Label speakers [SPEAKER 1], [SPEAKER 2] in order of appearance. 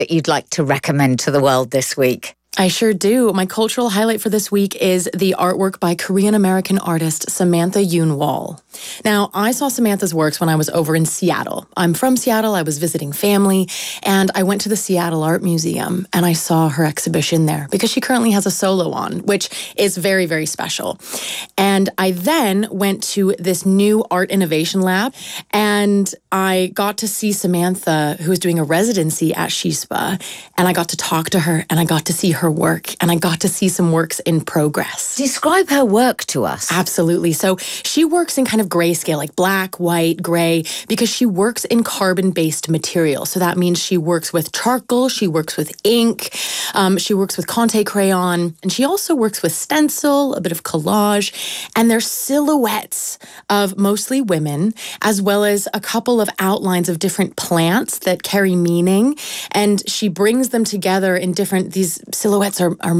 [SPEAKER 1] that you'd like to recommend to the world this week?
[SPEAKER 2] I sure do. My cultural highlight for this week is the artwork by Korean-American artist Samantha Yoon Wall. Now, I saw Samantha's works when I was over in Seattle. I'm from Seattle. I was visiting family, and I went to the Seattle Art Museum, and I saw her exhibition there because she currently has a solo on, which is very, very special. And I then went to this new art innovation lab, and I got to see Samantha, who was doing a residency at SHISPA, and I got to talk to her, and I got to see her work, and I got to see some works in progress.
[SPEAKER 1] Describe her work to us.
[SPEAKER 2] Absolutely. So she works in kind of grayscale, like black, white, gray, because she works in carbon-based material. So that means she works with charcoal, she works with ink, she works with Conte crayon, and she also works with stencil, a bit of collage, and they're silhouettes of mostly women, as well as a couple of outlines of different plants that carry meaning, and she brings them together in different, these silhouettes are